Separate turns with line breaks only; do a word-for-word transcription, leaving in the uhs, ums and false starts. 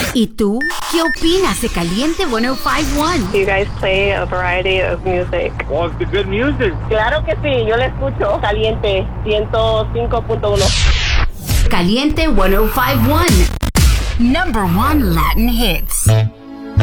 ¿Y tú? ¿Qué opinas de Caliente ciento cincuenta y uno?
You guys play a variety of music.
What's the good music?
Claro que sí, yo le escucho Caliente ciento cinco punto uno.
Caliente ciento cincuenta y uno. Number one Latin hits.